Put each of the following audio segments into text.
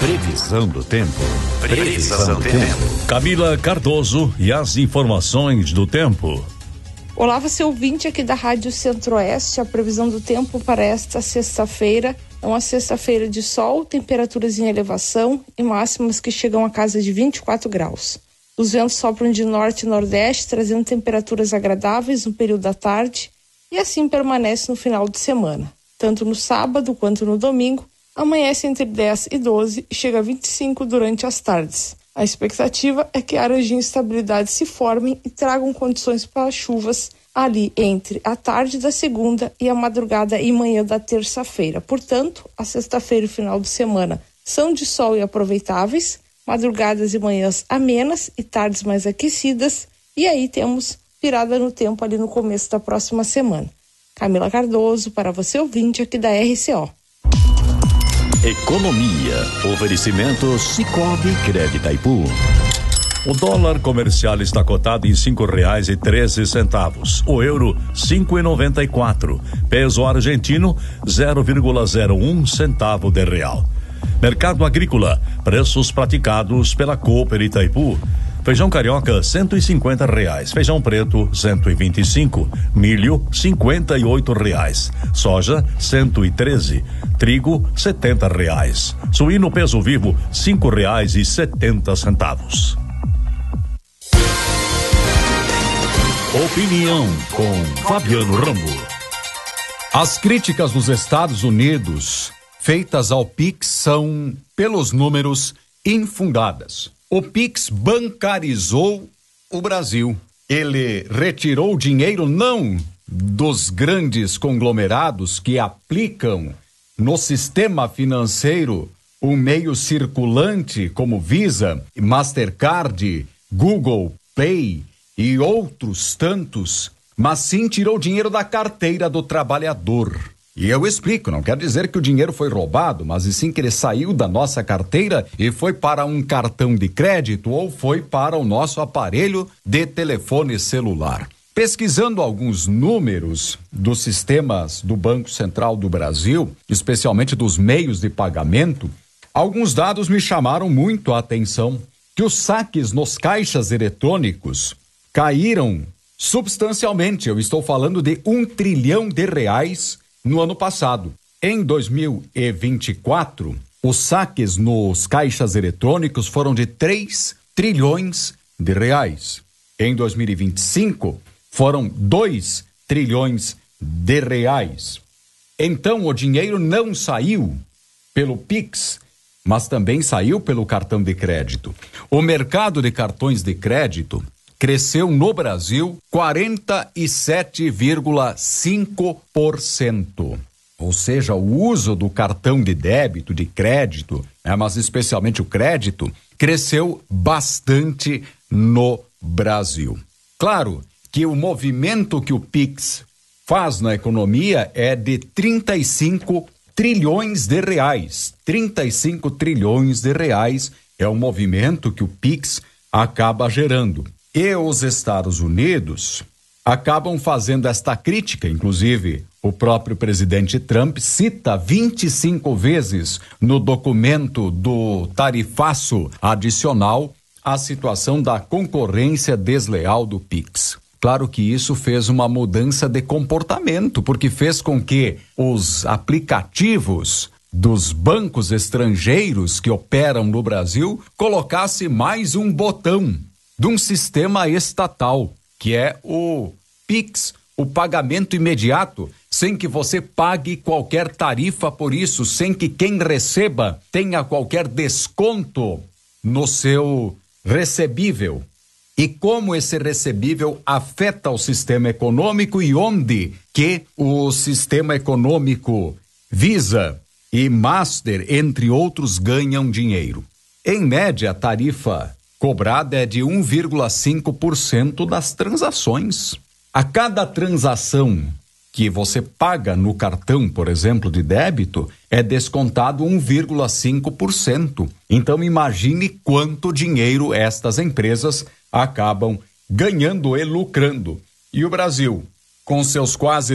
Previsão do tempo. Previsão do tempo. Camila Cardoso e as informações do tempo. Olá, você ouvinte aqui da Rádio Centro-Oeste. A previsão do tempo para esta sexta-feira é uma sexta-feira de sol, temperaturas em elevação e máximas que chegam a casa de 24 graus. Os ventos sopram de norte e nordeste, trazendo temperaturas agradáveis no período da tarde e assim permanece no final de semana. Tanto no sábado quanto no domingo, amanhece entre 10 e 12 e chega a 25 durante as tardes. A expectativa é que áreas de instabilidade se formem e tragam condições para chuvas ali entre a tarde da segunda e a madrugada e manhã da terça-feira. Portanto, a sexta-feira e o final de semana são de sol e aproveitáveis, madrugadas e manhãs amenas e tardes mais aquecidas, e aí temos virada no tempo ali no começo da próxima semana. Camila Cardoso, para você ouvinte aqui da RCO. Economia. Oferecimento Sicoob Crédito Itaipu. O dólar comercial está cotado em R$5,13. O euro, 5,94. Peso argentino, 0,01 centavo de real. Mercado agrícola. Preços praticados pela Cooper Itaipu. Feijão carioca, R$150. Feijão preto, 125. Milho, R$58. Soja, 113. Trigo, R$70. Suíno peso vivo, R$5,70. Opinião com Fabiano Rambo. As críticas dos Estados Unidos feitas ao PIX são, pelos números, infundadas. O PIX bancarizou o Brasil. Ele retirou dinheiro não dos grandes conglomerados que aplicam no sistema financeiro um meio circulante como Visa, Mastercard, Google Pay e outros tantos, mas sim tirou dinheiro da carteira do trabalhador. E eu explico, não quer dizer que o dinheiro foi roubado, mas e sim que ele saiu da nossa carteira e foi para um cartão de crédito ou foi para o nosso aparelho de telefone celular. Pesquisando alguns números dos sistemas do Banco Central do Brasil, especialmente dos meios de pagamento, alguns dados me chamaram muito a atenção, que os saques nos caixas eletrônicos caíram substancialmente. Eu estou falando de R$1 trilhão no ano passado. Em 2024, os saques nos caixas eletrônicos foram de R$3 trilhões. Em 2025, foram R$2 trilhões. Então, o dinheiro não saiu pelo PIX, mas também saiu pelo cartão de crédito. O mercado de cartões de crédito cresceu no Brasil 47,5%. Ou seja, o uso do cartão de débito, de crédito, mas especialmente o crédito, cresceu bastante no Brasil. Claro que o movimento que o PIX faz na economia é de 35 trilhões de reais. 35 trilhões de reais é o movimento que o PIX acaba gerando. E os Estados Unidos acabam fazendo esta crítica, inclusive o próprio presidente Trump cita 25 vezes no documento do tarifaço adicional a situação da concorrência desleal do PIX. Claro que isso fez uma mudança de comportamento, porque fez com que os aplicativos dos bancos estrangeiros que operam no Brasil colocassem mais um botão de um sistema estatal, que é o PIX, o pagamento imediato, sem que você pague qualquer tarifa por isso, sem que quem receba tenha qualquer desconto no seu recebível. E como esse recebível afeta o sistema econômico e onde que o sistema econômico Visa e Master, entre outros, ganham dinheiro. Em média, a tarifa cobrada é de 1,5% das transações. A cada transação que você paga no cartão, por exemplo, de débito, é descontado 1,5%. Então imagine quanto dinheiro estas empresas acabam ganhando e lucrando. E o Brasil, com seus quase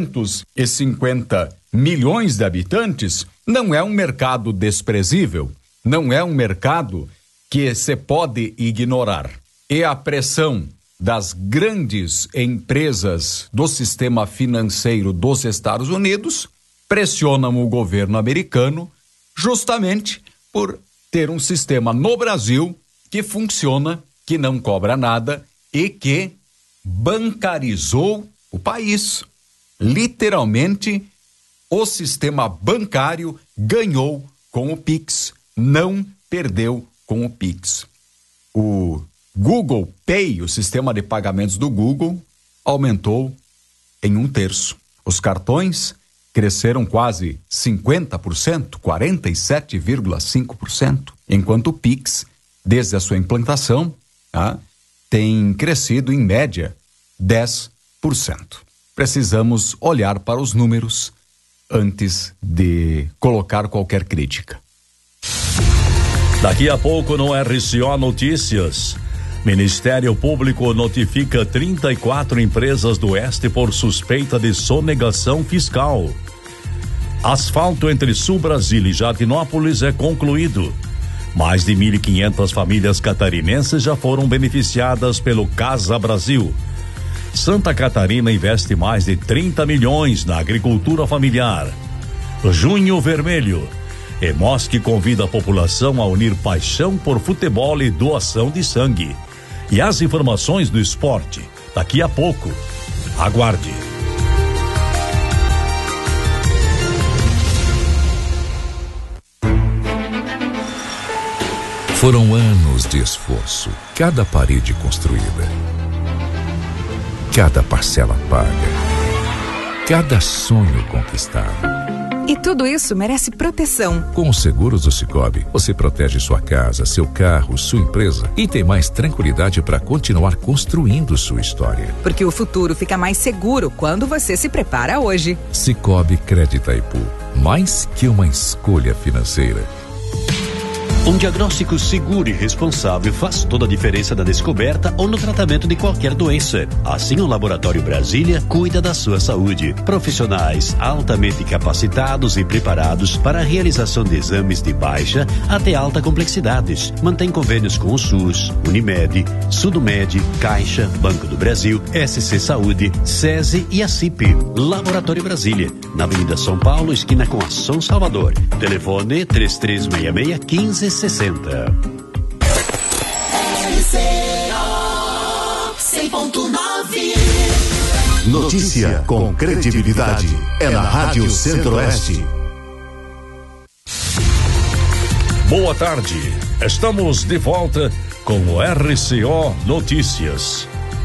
250 milhões de habitantes, não é um mercado desprezível. não é um mercado que se pode ignorar. E a pressão das grandes empresas do sistema financeiro dos Estados Unidos pressionam o governo americano justamente por ter um sistema no Brasil que funciona, que não cobra nada e que bancarizou o país. Literalmente, o sistema bancário ganhou com o Pix, não perdeu com o Pix. O Google Pay, o sistema de pagamentos do Google, aumentou em 1/3. Os cartões cresceram quase 50%, 47,5%, enquanto o Pix, desde a sua implantação, tem crescido em média 10%. Precisamos olhar para os números antes de colocar qualquer crítica. Daqui a pouco no RCO Notícias. Ministério Público notifica 34 empresas do Oeste por suspeita de sonegação fiscal. Asfalto entre Sul Brasília e Jardinópolis é concluído. Mais de 1.500 famílias catarinenses já foram beneficiadas pelo Casa Brasil. Santa Catarina investe mais de 30 milhões na agricultura familiar. Junho Vermelho. EMOSC convida a população a unir paixão por futebol e doação de sangue. E as informações do esporte, daqui a pouco. Aguarde. Foram anos de esforço, cada parede construída, cada parcela paga, cada sonho conquistado. E tudo isso merece proteção. Com os seguros do Sicoob, você protege sua casa, seu carro, sua empresa e tem mais tranquilidade para continuar construindo sua história. Porque o futuro fica mais seguro quando você se prepara hoje. Sicoob Crédito Itaipu, mais que uma escolha financeira. Um diagnóstico seguro e responsável faz toda a diferença na descoberta ou no tratamento de qualquer doença. Assim, o Laboratório Brasília cuida da sua saúde. Profissionais altamente capacitados e preparados para a realização de exames de baixa até alta complexidades. Mantém convênios com o SUS, Unimed, Sudomed, Caixa, Banco do Brasil, SC Saúde, SESI e a CIP. Laboratório Brasília, na Avenida São Paulo, esquina com a São Salvador. Telefone 3366-1560. Notícia com credibilidade. É na Rádio Centro-Oeste. Boa tarde. Estamos de volta com o RCO Notícias.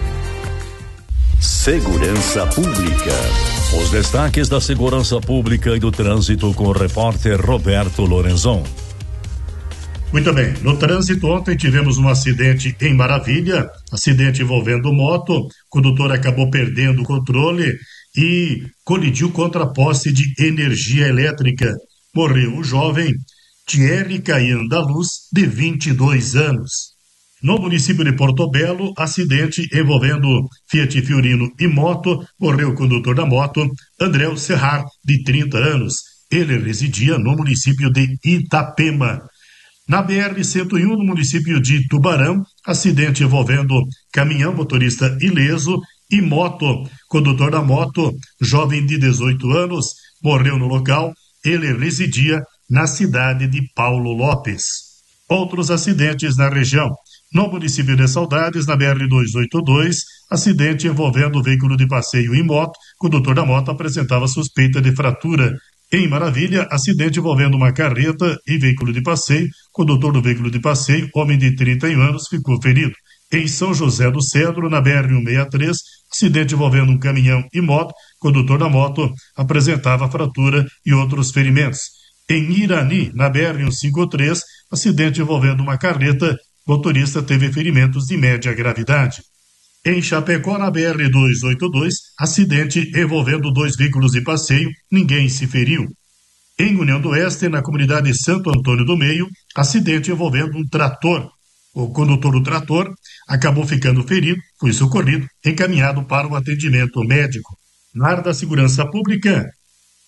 Segurança Pública. Os destaques da segurança pública e do trânsito com o repórter Roberto Lorenzon. Muito bem, no trânsito ontem tivemos um acidente em Maravilha, acidente envolvendo moto, o condutor acabou perdendo o controle e colidiu contra a poste de energia elétrica. Morreu o jovem Thierry Caian da Luz, de 22 anos. No município de Porto Belo, acidente envolvendo Fiat Fiorino e moto, morreu o condutor da moto, André Serrar, de 30 anos. Ele residia no município de Itapema. Na BR-101, no município de Tubarão, acidente envolvendo caminhão motorista ileso e moto. Condutor da moto, jovem de 18 anos, morreu no local. Ele residia na cidade de Paulo Lopes. Outros acidentes na região. No município de Saudades, na BR-282, acidente envolvendo veículo de passeio e moto. Condutor da moto apresentava suspeita de fratura. Em Maravilha, acidente envolvendo uma carreta e veículo de passeio. Condutor do veículo de passeio, homem de 31 anos, ficou ferido. Em São José do Cedro, na BR-163, acidente envolvendo um caminhão e moto. Condutor da moto apresentava fratura e outros ferimentos. Em Irani, na BR-153, acidente envolvendo uma carreta. Motorista teve ferimentos de média gravidade. Em Chapecó, na BR-282, acidente envolvendo 2 veículos de passeio, ninguém se feriu. Em União do Oeste, na comunidade Santo Antônio do Meio, acidente envolvendo um trator. O condutor do trator acabou ficando ferido, foi socorrido, encaminhado para o atendimento médico. Na área da segurança pública,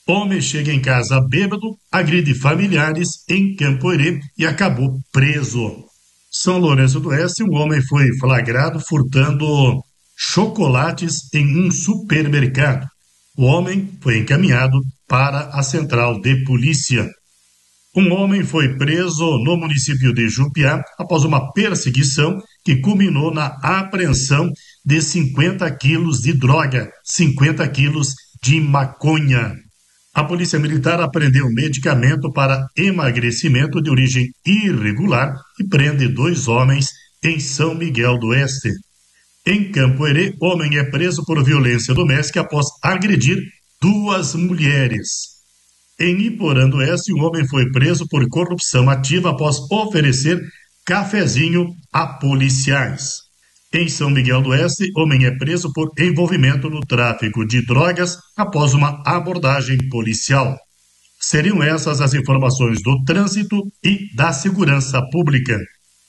Homem chega em casa bêbado, agride familiares em Campo-Herê e acabou preso. São Lourenço do Oeste, um homem foi flagrado furtando chocolates em um supermercado. O homem foi encaminhado para a central de polícia. Um homem foi preso no município de Jupiá após uma perseguição que culminou na apreensão de 50 quilos de droga, 50 quilos de maconha. A Polícia Militar apreendeu medicamento para emagrecimento de origem irregular e prende 2 homens em São Miguel do Oeste. Em Campo-Herê, homem é preso por violência doméstica após agredir 2 mulheres. Em Iporã do Oeste, um homem foi preso por corrupção ativa após oferecer cafezinho a policiais. Em São Miguel do Oeste, homem é preso por envolvimento no tráfico de drogas após uma abordagem policial. Seriam essas as informações do trânsito e da segurança pública.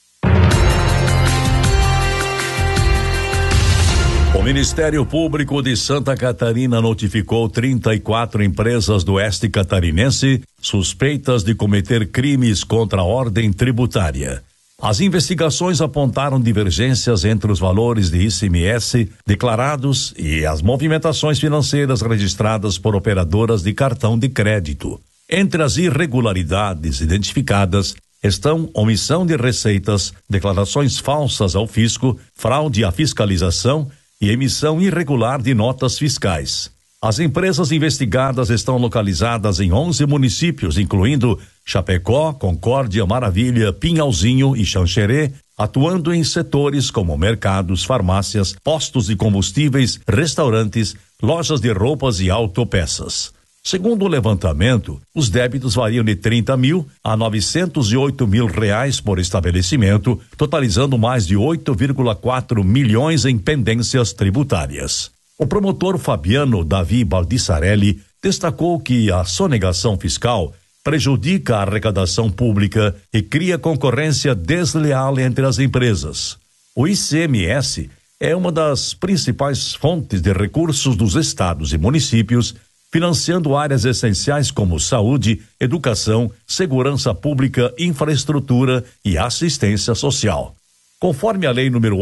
O Ministério Público de Santa Catarina notificou 34 empresas do oeste catarinense suspeitas de cometer crimes contra a ordem tributária. As investigações apontaram divergências entre os valores de ICMS declarados e as movimentações financeiras registradas por operadoras de cartão de crédito. Entre as irregularidades identificadas estão omissão de receitas, declarações falsas ao fisco, fraude à fiscalização e emissão irregular de notas fiscais. As empresas investigadas estão localizadas em 11 municípios, incluindo Chapecó, Concórdia, Maravilha, Pinhalzinho e Xanxerê, atuando em setores como mercados, farmácias, postos de combustíveis, restaurantes, lojas de roupas e autopeças. Segundo o levantamento, os débitos variam de 30 mil a 908 mil reais por estabelecimento, totalizando mais de 8,4 milhões em pendências tributárias. O promotor Fabiano Davi Baldissarelli destacou que a sonegação fiscal prejudica a arrecadação pública e cria concorrência desleal entre as empresas. O ICMS é uma das principais fontes de recursos dos estados e municípios, financiando áreas essenciais como saúde, educação, segurança pública, infraestrutura e assistência social. Conforme a Lei nº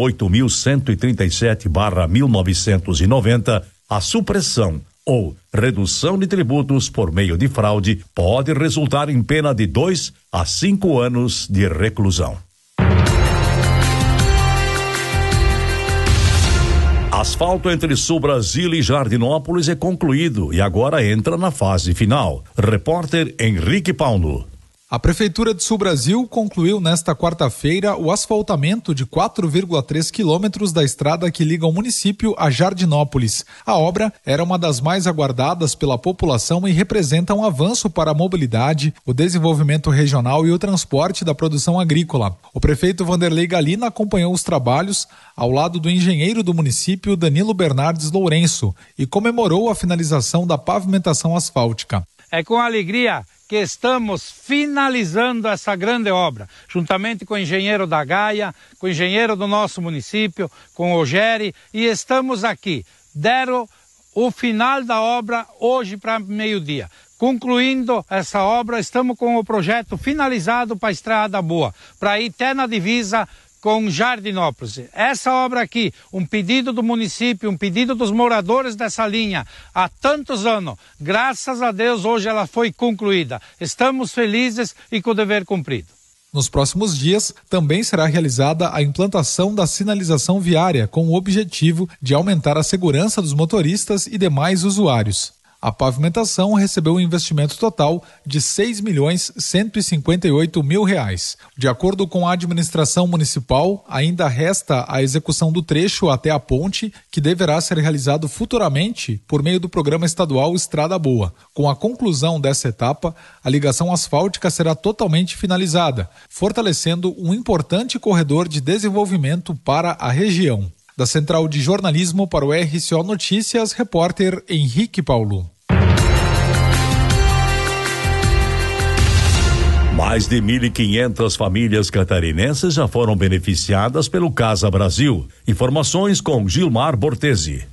8.137/1990, a supressão ou redução de tributos por meio de fraude pode resultar em pena de 2 a 5 anos de reclusão. Asfalto entre Sul Brasil e Jardinópolis é concluído e agora entra na fase final. Repórter Henrique Paulo. A Prefeitura de Sul Brasil concluiu nesta quarta-feira o asfaltamento de 4,3 quilômetros da estrada que liga o município a Jardinópolis. A obra era uma das mais aguardadas pela população e representa um avanço para a mobilidade, o desenvolvimento regional e o transporte da produção agrícola. O prefeito Vanderlei Galina acompanhou os trabalhos ao lado do engenheiro do município, Danilo Bernardes Lourenço, e comemorou a finalização da pavimentação asfáltica. É com alegria que estamos finalizando essa grande obra, juntamente com o engenheiro da Gaia, com o engenheiro do nosso município, com o Geri, e estamos aqui. Deram o final da obra hoje para meio-dia. Concluindo essa obra, estamos com o projeto finalizado para a Estrada Boa, para ir até na divisa com Jardinópolis. Essa obra aqui, um pedido do município, um pedido dos moradores dessa linha há tantos anos. Graças a Deus, hoje ela foi concluída. Estamos felizes e com o dever cumprido. Nos próximos dias, também será realizada a implantação da sinalização viária, com o objetivo de aumentar a segurança dos motoristas e demais usuários. A pavimentação recebeu um investimento total de R$ 6.158.000. De acordo com a administração municipal, ainda resta a execução do trecho até a ponte, que deverá ser realizado futuramente por meio do programa estadual Estrada Boa. Com a conclusão dessa etapa, a ligação asfáltica será totalmente finalizada, fortalecendo um importante corredor de desenvolvimento para a região. Da Central de Jornalismo para o RCO Notícias, repórter Henrique Paulo. Mais de 1.500 famílias catarinenses já foram beneficiadas pelo Casa Brasil. Informações com Gilmar Bortesi.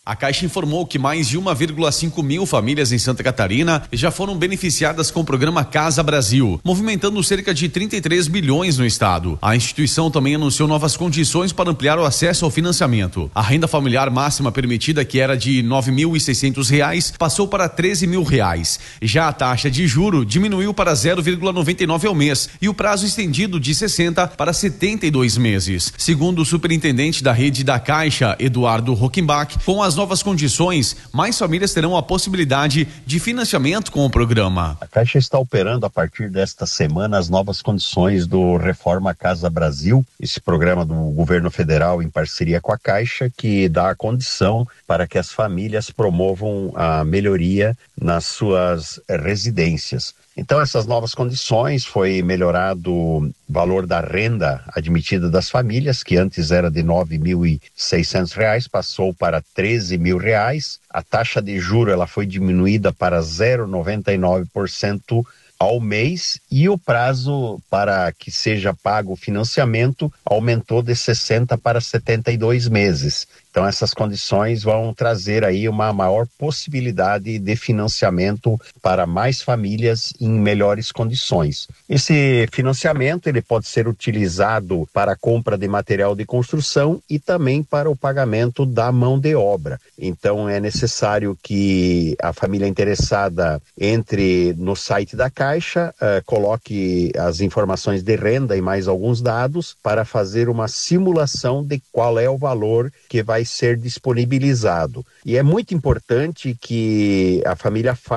A Caixa informou que mais de 1,5 mil famílias em Santa Catarina já foram beneficiadas com o programa Casa Brasil, movimentando cerca de 33 bilhões no estado. A instituição também anunciou novas condições para ampliar o acesso ao financiamento. A renda familiar máxima permitida, que era de R$ 9.600, passou para R$ 13.000. Já a taxa de juro diminuiu para 0,99 ao mês e o prazo estendido de 60 para 72 meses. Segundo o superintendente da rede da Caixa, Eduardo Rockenbach, com as novas condições, mais famílias terão a possibilidade de financiamento com o programa. A Caixa está operando a partir desta semana as novas condições do Reforma Casa Brasil, esse programa do governo federal em parceria com a Caixa, que dá a condição para que as famílias promovam a melhoria nas suas residências. Então, essas novas condições, foi melhorado o valor da renda admitida das famílias, que antes era de R$ 9.600, passou para R$ 13.000. A taxa de juro ela foi diminuída para 0,99% ao mês e o prazo para que seja pago o financiamento aumentou de 60 para 72 meses. Então essas condições vão trazer aí uma maior possibilidade de financiamento para mais famílias em melhores condições. Esse financiamento ele pode ser utilizado para a compra de material de construção e também para o pagamento da mão de obra. Então é necessário que a família interessada entre no site da Caixa, coloque as informações de renda e mais alguns dados para fazer uma simulação de qual é o valor que vai ser disponibilizado. E é muito importante que a família faça